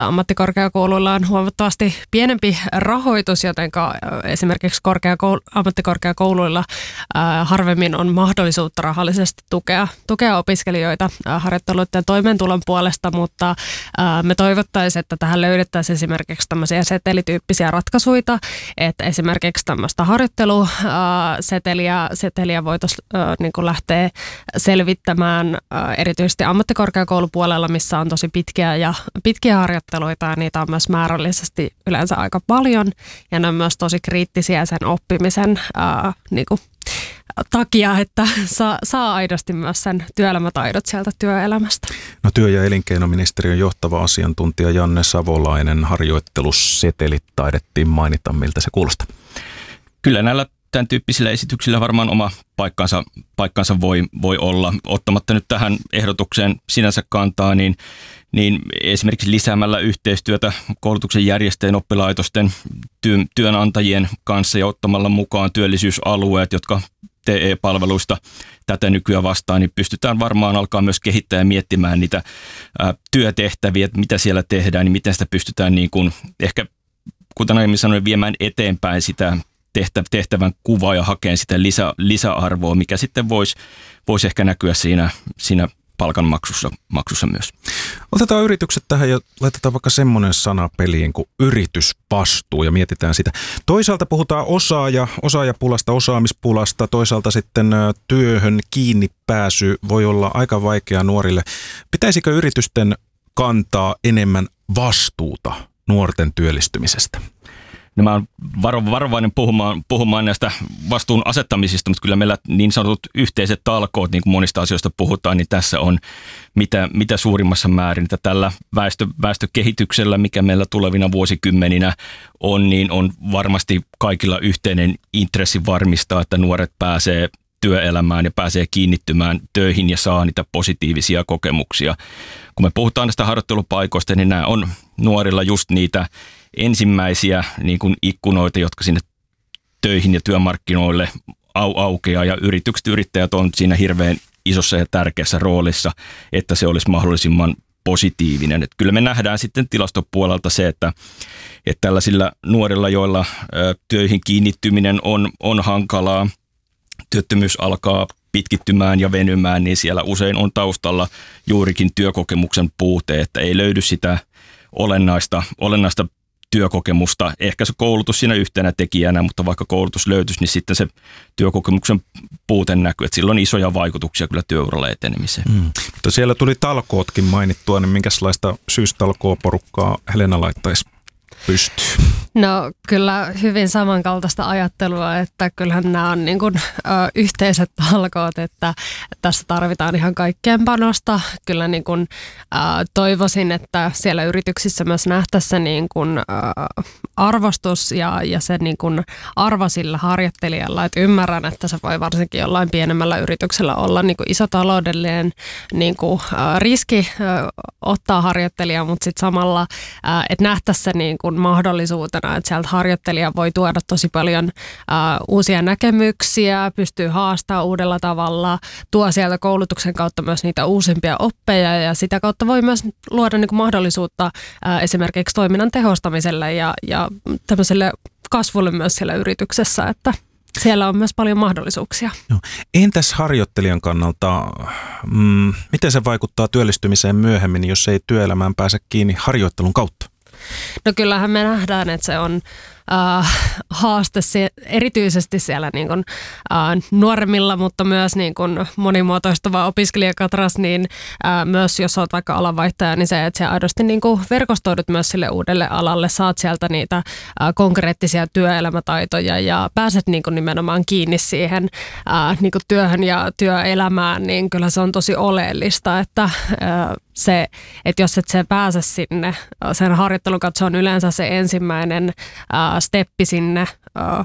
ammattikorkeakouluilla on huomattavasti pienempi rahoitus, jotenka esimerkiksi ammattikorkeakouluilla harvemmin on mahdollisuutta rahallisesti tukea opiskelijoita harjoitteluiden toimeentulon puolesta, mutta me toivottaisiin, että tähän löydettäisiin esimerkiksi tämmöisiä setelityyppisiä ratkaisuja, että esimerkiksi tämmöistä harjoitteluseteliä voitaisiin niin kuin lähteä selvittämään erityisesti ammattikorkeakoulupuolella, missä on tosi pitkiä harjoitteluita ja niitä on myös määrällisesti yleensä aika paljon ja ne on myös tosi kriittisiä sen oppimisen niin kuin takia, että saa aidosti myös sen työelämätaidot sieltä työelämästä. No työ- ja elinkeinoministeriön johtava asiantuntija Janne Savolainen, harjoittelusetelit taidettiin mainita, miltä se kuulostaa? Kyllä näillä tämän tyyppisillä esityksillä varmaan oma paikkansa voi olla. Ottamatta nyt tähän ehdotukseen sinänsä kantaa, niin esimerkiksi lisäämällä yhteistyötä koulutuksen järjestäjien, oppilaitosten, työnantajien kanssa ja ottamalla mukaan työllisyysalueet, jotka TE-palveluista tätä nykyään vastaan, niin pystytään varmaan alkaa myös kehittää ja miettimään niitä työtehtäviä, mitä siellä tehdään, niin miten sitä pystytään niin kuin ehkä, kuten aiemmin sanoin, viemään eteenpäin sitä tehtävän kuvaa ja hakeen sitä lisäarvoa, mikä sitten voisi ehkä näkyä siinä palkanmaksussa myös. Otetaan yritykset tähän ja laitetaan vaikka semmoinen sana peliin kuin yritysvastuu ja mietitään sitä. Toisaalta puhutaan osaajapulasta, osaamispulasta, toisaalta sitten työhön kiinni pääsy voi olla aika vaikea nuorille. Pitäisikö yritysten kantaa enemmän vastuuta nuorten työllistymisestä? No mä oon varovainen puhumaan näistä vastuun asettamisista, mutta kyllä meillä niin sanotut yhteiset talkoot, niin kuin monista asioista puhutaan, niin tässä on mitä suurimmassa määrin, että tällä väestökehityksellä, mikä meillä tulevina vuosikymmeninä on, niin on varmasti kaikilla yhteinen intressi varmistaa, että nuoret pääsee työelämään ja pääsee kiinnittymään töihin ja saa niitä positiivisia kokemuksia. Kun me puhutaan näistä harjoittelupaikoista, niin nämä on nuorilla just niitä ensimmäisiä niin kuin ikkunoita, jotka sinne töihin ja työmarkkinoille aukeaa ja yrittäjät on siinä hirveän isossa ja tärkeässä roolissa, että se olisi mahdollisimman positiivinen. Että kyllä me nähdään sitten tilastopuolelta se, että tällaisilla nuorilla, joilla töihin kiinnittyminen on hankalaa, työttömyys alkaa pitkittymään ja venymään, niin siellä usein on taustalla juurikin työkokemuksen puute, että ei löydy sitä olennaista työkokemusta. Ehkä se koulutus siinä yhtenä tekijänä, mutta vaikka koulutus löytyisi, niin sitten se työkokemuksen puute näkyy, että sillä on isoja vaikutuksia kyllä työuralla etenemiseen. Mutta siellä tuli talkootkin mainittua, niin minkälaista syystalkooporukkaa Helena laittaisi pystyyn? No kyllä hyvin samankaltaista ajattelua, että kyllähän nämä on niin kuin, yhteiset talkoot, että tässä tarvitaan ihan kaikkeen panosta. Kyllä niin kuin, toivoisin, että siellä yrityksissä myös nähtäisiin niin kuin, arvostus ja se niin kuin arvo sillä harjoittelijalla. Että ymmärrän, että se voi varsinkin jollain pienemmällä yrityksellä olla niin kuin iso taloudellinen niin kuin, riski ottaa harjoittelija, mutta sitten samalla, että nähtäisiin se niin kuin mahdollisuutena, että sieltä harjoittelija voi tuoda tosi paljon uusia näkemyksiä, pystyy haastamaan uudella tavalla, tuo sieltä koulutuksen kautta myös niitä uusimpia oppeja ja sitä kautta voi myös luoda niin kuin mahdollisuutta esimerkiksi toiminnan tehostamiselle ja tämmöiselle kasvulle myös siellä yrityksessä, että siellä on myös paljon mahdollisuuksia. No, entäs harjoittelijan kannalta, miten se vaikuttaa työllistymiseen myöhemmin, jos ei työelämään pääse kiinni harjoittelun kautta? No kyllähän me nähdään, että se on haaste erityisesti siellä niin kuin, nuoremmilla, mutta myös niin kuin monimuotoistuva opiskelijakatras, niin myös jos olet vaikka alanvaihtaja, niin se, että sä aidosti niin kuin verkostoidut myös sille uudelle alalle, saat sieltä niitä konkreettisia työelämätaitoja ja pääset niin kuin nimenomaan kiinni siihen niin kuin työhön ja työelämään, niin kyllä se on tosi oleellista, että se, että jos et se pääse sinne, sen harjoittelun kautta on yleensä se ensimmäinen steppi sinne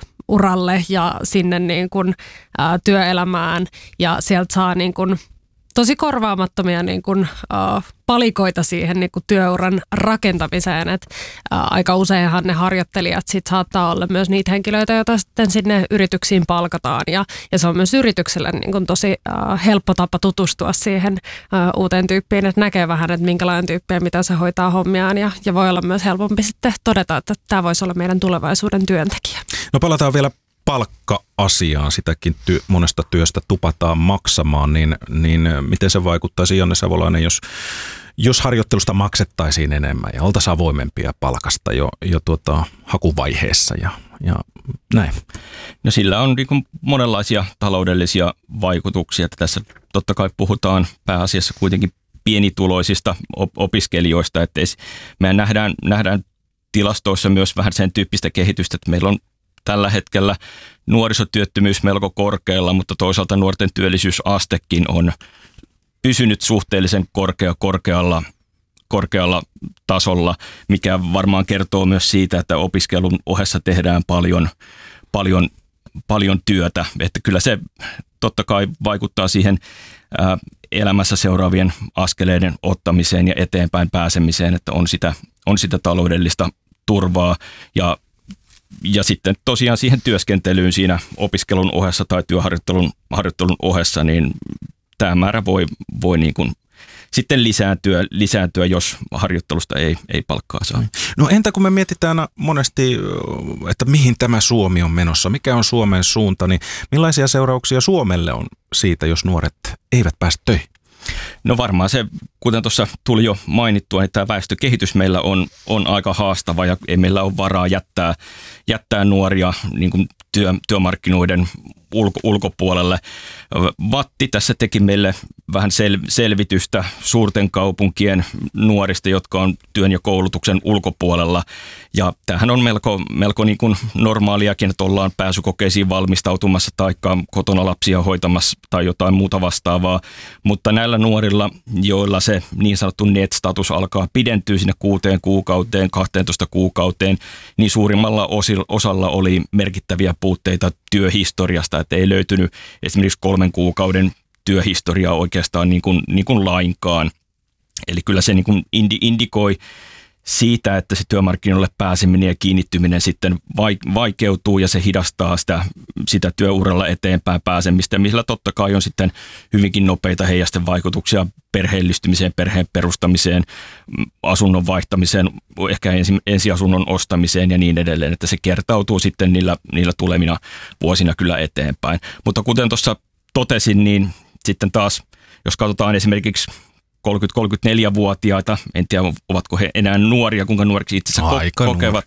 uralle ja sinne niin kuin, työelämään ja sieltä saa niin kuin tosi korvaamattomia niin kuin, palikoita siihen niin kuin työuran rakentamiseen. Aika useinhan ne harjoittelijat sit saattaa olla myös niitä henkilöitä, joita sitten sinne yrityksiin palkataan. Ja se on myös yritykselle niin kuin tosi helppo tapa tutustua siihen uuteen tyyppiin, että näkee vähän, että minkälainen tyyppi ja mitä se hoitaa hommiaan. Ja voi olla myös helpompi sitten todeta, että tämä voisi olla meidän tulevaisuuden työntekijä. No palataan vielä palkka-asiaan, sitäkin monesta työstä tupataan maksamaan, niin miten se vaikuttaisi, Janne Savolainen, jos harjoittelusta maksettaisiin enemmän ja oltaisiin avoimempia palkasta jo hakuvaiheessa ja näin? No sillä on niin kuin monenlaisia taloudellisia vaikutuksia, että tässä totta kai puhutaan pääasiassa kuitenkin pienituloisista opiskelijoista, että me nähdään tilastoissa myös vähän sen tyyppistä kehitystä, että meillä on tällä hetkellä nuorisotyöttömyys melko korkealla, mutta toisaalta nuorten työllisyysastekin on pysynyt suhteellisen korkealla tasolla, mikä varmaan kertoo myös siitä, että opiskelun ohessa tehdään paljon työtä. Että kyllä se totta kai vaikuttaa siihen elämässä seuraavien askeleiden ottamiseen ja eteenpäin pääsemiseen, että on sitä taloudellista turvaa ja sitten tosiaan siihen työskentelyyn siinä opiskelun ohessa tai työharjoittelun ohessa, niin tämä määrä voi niin kuin sitten lisääntyä, jos harjoittelusta ei palkkaa saa. No entä kun me mietitään monesti, että mihin tämä Suomi on menossa, mikä on Suomen suunta, niin millaisia seurauksia Suomelle on siitä, jos nuoret eivät pääse töihin? No varmaan se, kuten tuossa tuli jo mainittua, niin tämä väestökehitys meillä on aika haastava ja ei meillä ole varaa jättää nuoria niin kuin työmarkkinoiden ulkopuolelle. Vatti tässä teki meille vähän selvitystä suurten kaupunkien nuorista, jotka on työn ja koulutuksen ulkopuolella. Ja tämähän on melko niin kuin normaaliakin, että ollaan pääsykokeisiin valmistautumassa tai kotona lapsia hoitamassa tai jotain muuta vastaavaa. Mutta näillä nuorilla, joilla se niin sanottu NEET-status alkaa pidentyä sinne 6 kuukauteen, 12 kuukauteen, niin suurimmalla osalla oli merkittäviä puutteita työhistoriasta, että ei löytynyt esimerkiksi 3 kuukauden työhistoriaa oikeastaan niin kuin lainkaan. Eli kyllä se niin kuin indikoi siitä, että se työmarkkinoille pääseminen ja kiinnittyminen sitten vaikeutuu ja se hidastaa sitä työuralla eteenpäin pääsemistä, millä totta kai on sitten hyvinkin nopeita heijasten vaikutuksia perheellistymiseen, perheen perustamiseen, asunnon vaihtamiseen, ehkä ensiasunnon ostamiseen ja niin edelleen, että se kertautuu sitten niillä tulevina vuosina kyllä eteenpäin. Mutta kuten tuossa totesin, niin sitten taas, jos katsotaan esimerkiksi 30-34-vuotiaita, en tiedä ovatko he enää nuoria, kuinka nuoriksi itsensä kokevat,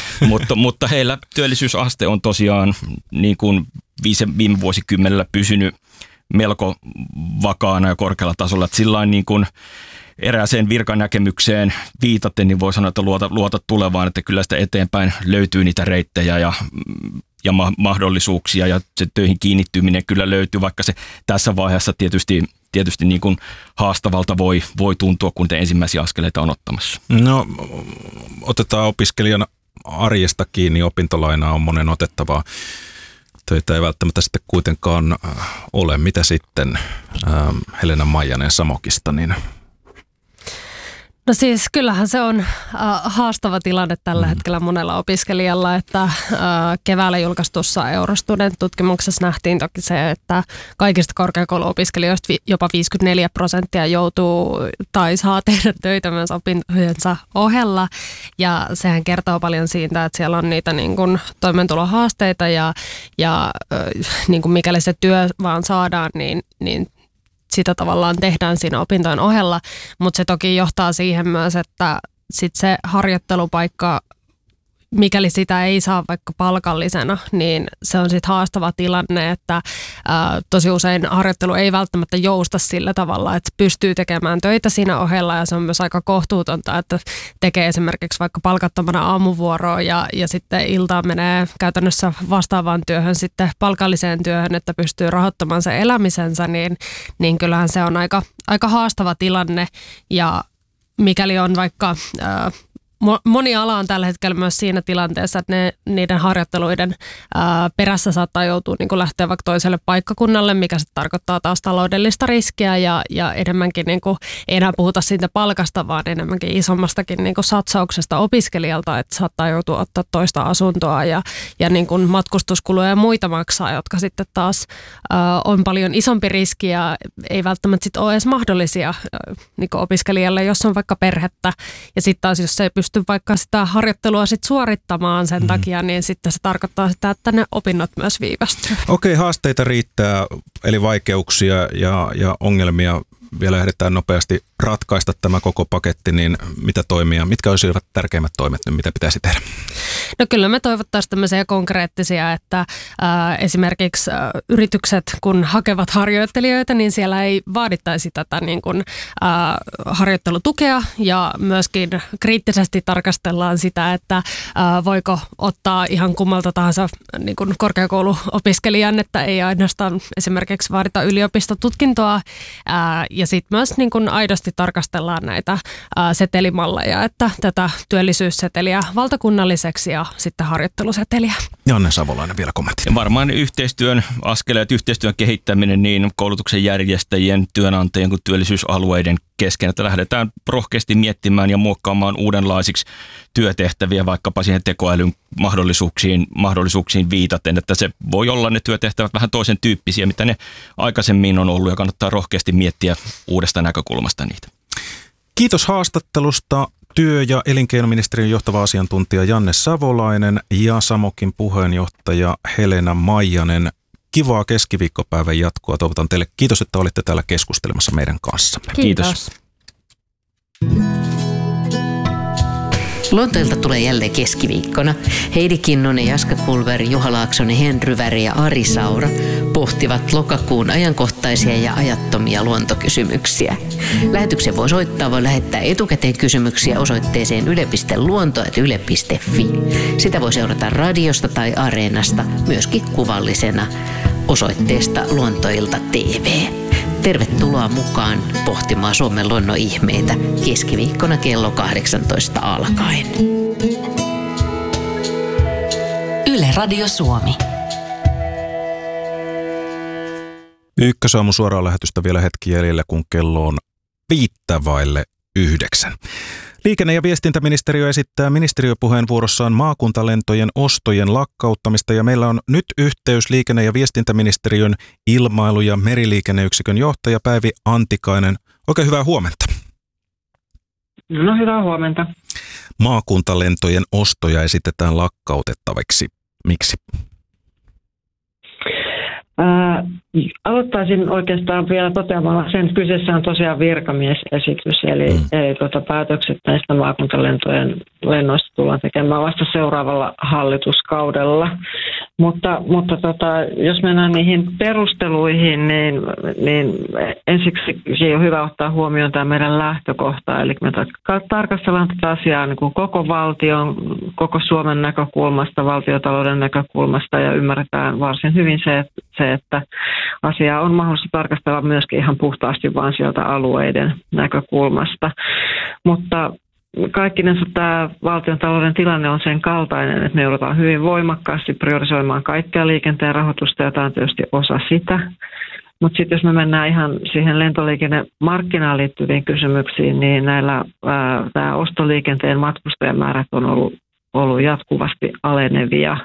mutta heillä työllisyysaste on tosiaan niin kuin viime vuosikymmenellä pysynyt melko vakaana ja korkealla tasolla. Että sillain niin kuin erääseen virkanäkemykseen viitaten, niin voi sanoa, että luota tulevaan, että kyllä sitä eteenpäin löytyy niitä reittejä ja mahdollisuuksia ja se töihin kiinnittyminen kyllä löytyy, vaikka se tässä vaiheessa tietysti niin kuin haastavalta voi tuntua, kun te ensimmäisiä askeleita on ottamassa. No otetaan opiskelijana arjesta kiinni, opintolainaa on monen otettavaa. Töitä ei välttämättä sitten kuitenkaan ole. Mitä sitten Helena Maijanen Samokista, niin No siis kyllähän se on haastava tilanne tällä hetkellä monella opiskelijalla, että keväällä julkaistussa Eurostudent-tutkimuksessa nähtiin toki se, että kaikista korkeakouluopiskelijoista jopa 54% joutuu tai saa tehdä töitä myös opintojensa ohella, ja sehän kertoo paljon siitä, että siellä on niitä niin kuin toimeentulohaasteita ja niin kuin mikäli se työ vaan saadaan, niin sitä tavallaan tehdään siinä opintojen ohella, mutta se toki johtaa siihen myös, että sit se harjoittelupaikka, mikäli sitä ei saa vaikka palkallisena, niin se on sitten haastava tilanne, että tosi usein harjoittelu ei välttämättä jousta sillä tavalla, että pystyy tekemään töitä siinä ohella, ja se on myös aika kohtuutonta, että tekee esimerkiksi vaikka palkattomana aamuvuoroa ja sitten iltaan menee käytännössä vastaavaan työhön sitten palkalliseen työhön, että pystyy rahoittamaan sen elämisensä, niin kyllähän se on aika haastava tilanne, ja mikäli on vaikka moni ala on tällä hetkellä myös siinä tilanteessa, että niiden harjoitteluiden perässä saattaa joutua niin kuin lähteä vaikka toiselle paikkakunnalle, mikä sitten tarkoittaa taas taloudellista riskiä ja enemmänkin niin kuin, ei enää puhuta siitä palkasta, vaan enemmänkin isommastakin niin kuin satsauksesta opiskelijalta, että saattaa joutua ottaa toista asuntoa ja niin kuin matkustuskuluja ja muita maksaa, jotka sitten taas on paljon isompi riski ja ei välttämättä sit ole edes mahdollisia niin kuin opiskelijalle, jos on vaikka perhettä. Ja sitten taas, jos ei pysty vaikka sitä harjoittelua sit suorittamaan sen takia, niin sitten se tarkoittaa sitä, että ne opinnot myös viivästyy. Okei, haasteita riittää, eli vaikeuksia ja ongelmia. Vielä ehditään nopeasti ratkaista tämä koko paketti, niin mitä toimia, mitkä olisivat tärkeimmät toimet nyt, mitä pitäisi tehdä? No kyllä me toivottaisiin tämmöisiä konkreettisia, että esimerkiksi yritykset, kun hakevat harjoittelijoita, niin siellä ei vaadittaisi tätä niin kuin, harjoittelutukea ja myöskin kriittisesti tarkastellaan sitä, että voiko ottaa ihan kummalta tahansa niin kuin korkeakouluopiskelijan, että ei ainoastaan esimerkiksi vaadita yliopistotutkintoa ja sitten myös niin kuin aidosti tarkastellaan näitä setelimalleja, että tätä työllisyysseteliä valtakunnalliseksi ja sitten harjoitteluseteliä. Janne Savolainen vielä kommentti. Varmaan yhteistyön askeleet, yhteistyön kehittäminen niin koulutuksen järjestäjien, työnantajien kuin työllisyysalueiden kesken, että lähdetään rohkeasti miettimään ja muokkaamaan uudenlaisiksi työtehtäviä vaikkapa siihen tekoälyn mahdollisuuksiin viitaten, että se voi olla ne työtehtävät vähän toisen tyyppisiä, mitä ne aikaisemmin on ollut ja kannattaa rohkeasti miettiä uudesta näkökulmasta niitä. Kiitos haastattelusta työ- ja elinkeinoministeriön johtava asiantuntija Janne Savolainen ja Samokin puheenjohtaja Helena Maijanen. Kivaa keskiviikkopäivän jatkoa. Toivotan teille kiitos, että olitte täällä keskustelemassa meidän kanssamme. Kiitos. Luonteelta tulee jälleen keskiviikkona. Heidi Kinnunen, Jaska Kulver, Juha Laaksonen, Henry Väri ja Ari Saura pohtivat lokakuun ajankohtaisia ja ajattomia luontokysymyksiä. Lähetyksen voi soittaa, voi lähettää etukäteen kysymyksiä osoitteeseen yle.luonto@yle.fi. Sitä voi seurata radiosta tai Areenasta, myöskin kuvallisena osoitteesta Luontoilta TV. Tervetuloa mukaan pohtimaan Suomen luonnon ihmeitä keskiviikkona kello 18 alkaen. Yle Radio Suomi. Ykkösaamun suoraan lähetystä vielä hetki jäljellä, kun kello on 8:05. Liikenne- ja viestintäministeriö esittää ministeriöpuheenvuorossaan maakuntalentojen ostojen lakkauttamista ja meillä on nyt yhteys liikenne- ja viestintäministeriön ilmailu- ja meriliikenneyksikön johtaja Päivi Antikainen. Oikein hyvää huomenta. No hyvää huomenta. Maakuntalentojen ostoja esitetään lakkautettaviksi. Miksi? Aloittaisin oikeastaan vielä toteamalla sen, että kyseessä on tosiaan virkamiesesitys, eli päätökset näistä maakuntalentojen lennoista tullaan tekemään vasta seuraavalla hallituskaudella. Mutta jos mennään niihin perusteluihin, niin ensiksi on hyvä ottaa huomioon tämä meidän lähtökohta. Eli me tarkastellaan tätä asiaa niin kuin koko valtion, koko Suomen näkökulmasta, valtiotalouden näkökulmasta ja ymmärretään varsin hyvin se, että asiaa on mahdollista tarkastella myöskin ihan puhtaasti vain sieltä alueiden näkökulmasta. Mutta kaikkinensa tämä valtiontalouden tilanne on sen kaltainen, että me joudutaan hyvin voimakkaasti priorisoimaan kaikkea liikenteen rahoitusta ja tämä on tietysti osa sitä. Mutta sitten jos me mennään ihan siihen lentoliikennemarkkinaan liittyviin kysymyksiin, niin tämä ostoliikenteen matkustajamäärät on ollut jatkuvasti alenevia.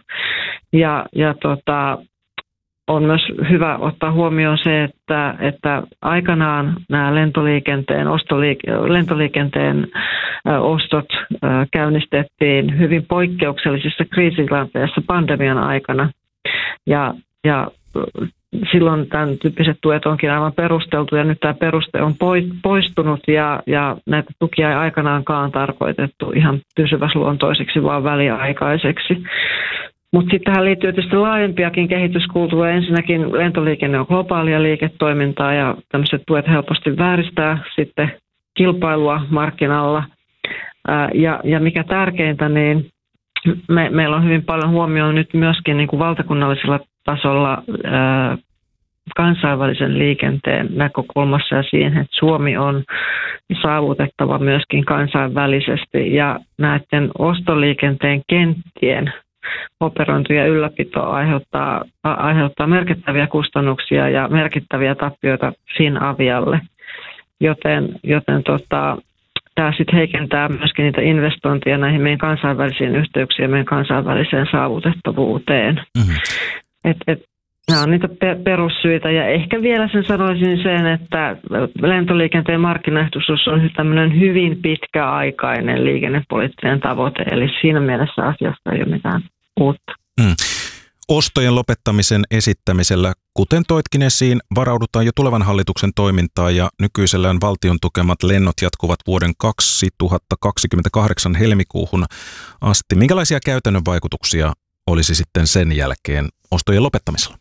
On myös hyvä ottaa huomioon se, että aikanaan nämä lentoliikenteen ostot käynnistettiin hyvin poikkeuksellisissa kriisitilanteissa pandemian aikana. Ja silloin tämän tyyppiset tuet onkin aivan perusteltu ja nyt tämä peruste on poistunut ja näitä tukia ei aikanaankaan tarkoitettu ihan pysyväsluontoisiksi, vaan väliaikaiseksi. Mutta sitten tähän liittyy tietysti laajempiakin kehityskulttuureja. Ensinnäkin lentoliikenne on globaalia liiketoimintaa ja tämmöiset tuet helposti vääristää sitten kilpailua markkinalla. Ja mikä tärkeintä, niin meillä on hyvin paljon huomioon nyt myöskin niin kuin valtakunnallisella tasolla kansainvälisen liikenteen näkökulmassa ja siihen, että Suomi on saavutettava myöskin kansainvälisesti ja näiden ostoliikenteen kenttien operointi ja ylläpito aiheuttaa merkittäviä kustannuksia ja merkittäviä tappioita Finavialle, joten tämä sitten heikentää myöskin niitä investointeja näihin meidän kansainvälisiin yhteyksiin ja meidän kansainväliseen saavutettavuuteen. Mm-hmm. Nämä on niitä perussyitä ja ehkä vielä sen sanoisin sen, että lentoliikenteen markkinaehtoisuus on tämmöinen hyvin pitkäaikainen liikennepoliittinen tavoite, eli siinä mielessä asiasta ei ole mitään uutta. Ostojen lopettamisen esittämisellä, kuten toitkin esiin, varaudutaan jo tulevan hallituksen toimintaan ja nykyisellään valtion tukemat lennot jatkuvat vuoden 2028 helmikuuhun asti. Minkälaisia käytännön vaikutuksia olisi sitten sen jälkeen ostojen lopettamisella?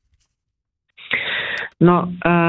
No,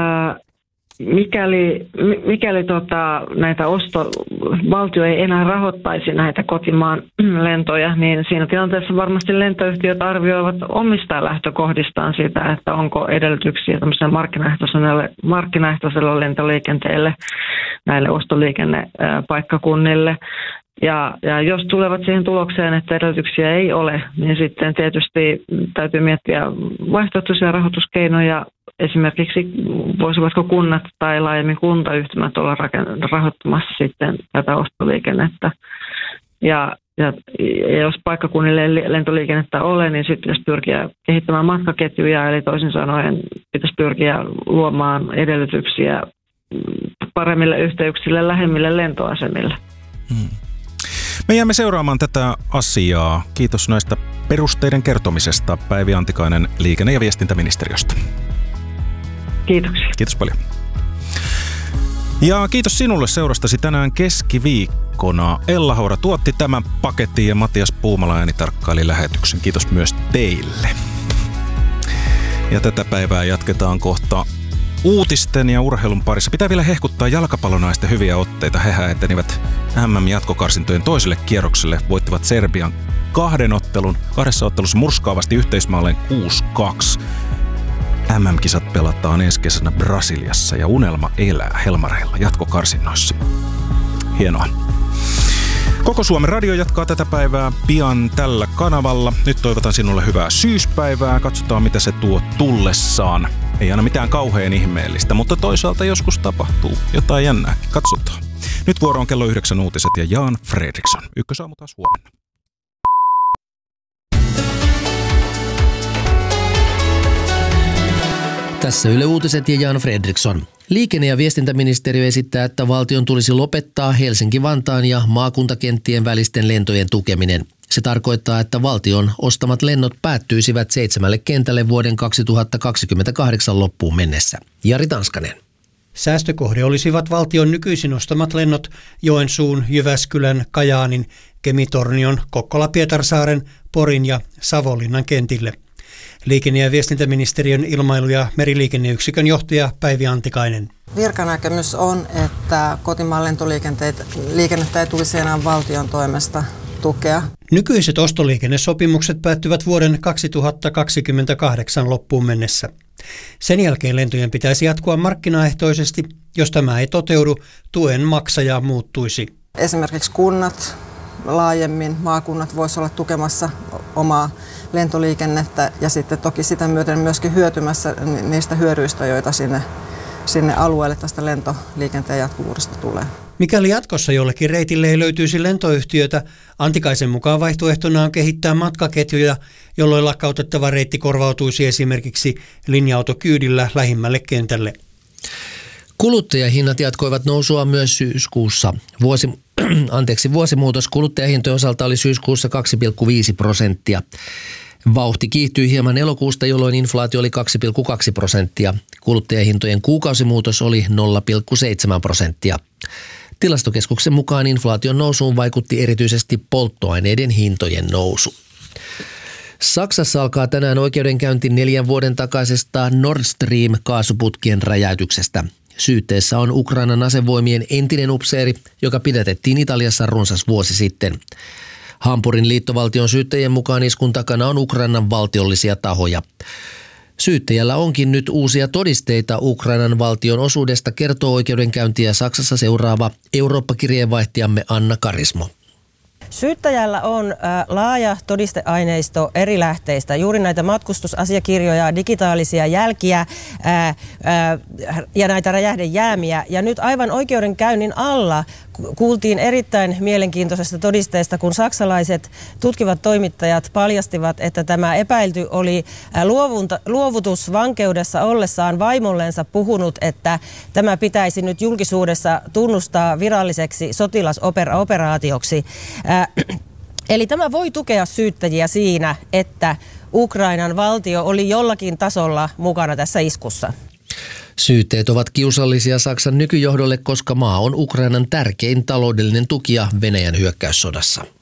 mikäli näitä valtio ei enää rahoittaisi näitä kotimaan lentoja, niin siinä tilanteessa varmasti lentoyhtiöt arvioivat omista lähtökohdistaan sitä, että onko edellytyksiä tämmöiselle markkinaehtoiselle lentoliikenteelle näille ostoliikennepaikkakunnille. Ja jos tulevat siihen tulokseen, että edellytyksiä ei ole, niin sitten tietysti täytyy miettiä vaihtoehtoisia rahoituskeinoja. Esimerkiksi voisivatko kunnat tai laajemmin kuntayhtymät olla rahoittamassa sitten tätä ostoliikennettä. Ja jos paikkakunnille lentoliikennettä ole, niin sitten pitäisi pyrkiä kehittämään matkaketjuja, eli toisin sanoen pitäisi pyrkiä luomaan edellytyksiä paremmille yhteyksille lähemmille lentoasemille. Me jäämme seuraamaan tätä asiaa. Kiitos näistä perusteiden kertomisesta, Päivi Antikainen liikenne- ja viestintäministeriöstä. Kiitoksia. Kiitos paljon. Ja kiitos sinulle seurastasi tänään keskiviikkona. Ella Haura tuotti tämän paketin ja Matias Puumala äänitarkkaili lähetyksen. Kiitos myös teille. Ja tätä päivää jatketaan kohta uutisten ja urheilun parissa. Pitää vielä hehkuttaa jalkapallonaisten hyviä otteita. Hehän etenivät MM-jatkokarsintojen toiselle kierrokselle. Voittivat Serbian kahdessa ottelussa murskaavasti yhteismaalleen 6-2. MM-kisat pelataan ensi kesänä Brasiliassa ja unelma elää Helmareilla jatkokarsinnoissa. Hienoa. Koko Suomen radio jatkaa tätä päivää pian tällä kanavalla. Nyt toivotan sinulle hyvää syyspäivää. Katsotaan mitä se tuo tullessaan. Ei aina mitään kauhean ihmeellistä, mutta toisaalta joskus tapahtuu jotain jännääkin. Katsotaan. Nyt vuoro on kello 9 uutiset ja Jan Fredriksson. Ykkösaamu taas huomenna. Tässä Yle Uutiset ja Jan Fredriksson. Liikenne- ja viestintäministeriö esittää, että valtion tulisi lopettaa Helsinki-Vantaan ja maakuntakenttien välisten lentojen tukeminen. Se tarkoittaa, että valtion ostamat lennot päättyisivät 7 kentälle vuoden 2028 loppuun mennessä. Jari Tanskanen. Säästökohde olisivat valtion nykyisin ostamat lennot Joensuun, Jyväskylän, Kajaanin, Kemi-Tornion, Kokkola-Pietarsaaren, Porin ja Savonlinnan kentille. Liikenne- ja viestintäministeriön ilmailu- ja meriliikenneyksikön johtaja Päivi Antikainen. Virkanäkemys on, että kotimaan lentoliikennettä ei tulisi enää valtion toimesta tukea. Nykyiset ostoliikennesopimukset päättyvät vuoden 2028 loppuun mennessä. Sen jälkeen lentojen pitäisi jatkua markkinaehtoisesti. Jos tämä ei toteudu, tuen maksaja muuttuisi. Esimerkiksi kunnat, laajemmin maakunnat voisivat olla tukemassa omaa lentoliikennettä ja sitten toki sitä myöten myöskin hyötymässä niistä hyödyistä, joita sinne alueelle tästä lentoliikenteen jatkuvuudesta tulee. Mikäli jatkossa jollekin reitille ei löytyisi lentoyhtiötä, Antikaisen mukaan vaihtoehtona on kehittää matkaketjuja, jolloin lakkautettava reitti korvautuisi esimerkiksi linja-autokyydillä lähimmälle kentälle. Kuluttajahinnat jatkoivat nousua myös syyskuussa. Vuosimuutos kuluttajahintojen osalta oli syyskuussa 2,5%. Vauhti kiihtyi hieman elokuusta, jolloin inflaatio oli 2,2%. Kuluttajahintojen kuukausimuutos oli 0,7%. Tilastokeskuksen mukaan inflaation nousuun vaikutti erityisesti polttoaineiden hintojen nousu. Saksassa alkaa tänään oikeudenkäynti 4 vuoden takaisesta Nord Stream-kaasuputkien räjäytyksestä. Syytteessä on Ukrainan asevoimien entinen upseeri, joka pidätettiin Italiassa runsas vuosi sitten. Hampurin liittovaltion syyttäjien mukaan iskun takana on Ukrainan valtiollisia tahoja. Syyttäjällä onkin nyt uusia todisteita Ukrainan valtion osuudesta, kertoo oikeudenkäyntiä Saksassa seuraava Eurooppa-kirjeenvaihtajamme Anna Karismo. Syyttäjällä on laaja todisteaineisto eri lähteistä, juuri näitä matkustusasiakirjoja, digitaalisia jälkiä ja näitä räjähdejäämiä. Ja nyt aivan oikeudenkäynnin alla kuultiin erittäin mielenkiintoisesta todisteesta, kun saksalaiset tutkivat toimittajat paljastivat, että tämä epäilty oli luovutusvankeudessa ollessaan vaimollensa puhunut, että tämä pitäisi nyt julkisuudessa tunnustaa viralliseksi sotilasoperaatioksi. Eli tämä voi tukea syyttäjiä siinä, että Ukrainan valtio oli jollakin tasolla mukana tässä iskussa. Syytteet ovat kiusallisia Saksan nykyjohdolle, koska maa on Ukrainan tärkein taloudellinen tukija Venäjän hyökkäyssodassa.